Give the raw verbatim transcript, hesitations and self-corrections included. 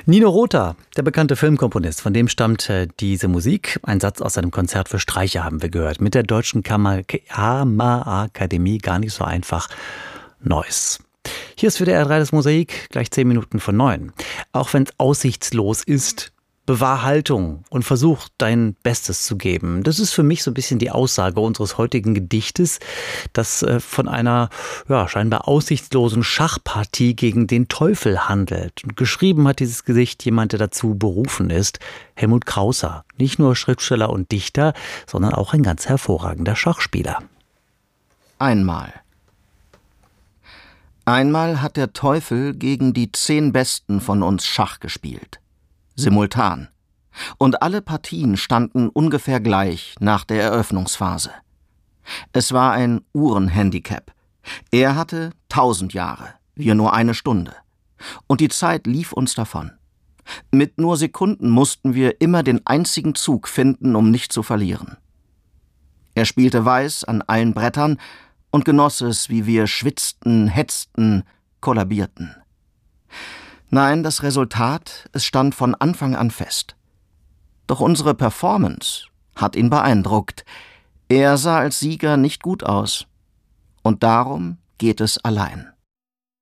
Nino Rota, der bekannte Filmkomponist, von dem stammt äh, diese Musik. Ein Satz aus seinem Konzert für Streicher haben wir gehört. Mit der Deutschen Kammer Kammerakademie, gar nicht so einfach, Neuss. Hier ist für der R drei das Mosaik, gleich zehn Minuten von neun. Auch wenn es aussichtslos ist, bewahr Haltung und versuch, dein Bestes zu geben. Das ist für mich so ein bisschen die Aussage unseres heutigen Gedichtes, das äh, von einer ja, scheinbar aussichtslosen Schachpartie gegen den Teufel handelt. Und geschrieben hat dieses Gedicht jemand, der dazu berufen ist, Helmut Krauser. Nicht nur Schriftsteller und Dichter, sondern auch ein ganz hervorragender Schachspieler. Einmal. Einmal hat der Teufel gegen die zehn Besten von uns Schach gespielt. Simultan. Und alle Partien standen ungefähr gleich nach der Eröffnungsphase. Es war ein Uhrenhandicap. Er hatte tausend Jahre, wir nur eine Stunde. Und die Zeit lief uns davon. Mit nur Sekunden mussten wir immer den einzigen Zug finden, um nicht zu verlieren. Er spielte Weiß an allen Brettern und genoss es, wie wir schwitzten, hetzten, kollabierten. Nein, das Resultat, es stand von Anfang an fest. Doch unsere Performance hat ihn beeindruckt. Er sah als Sieger nicht gut aus. Und darum geht es allein.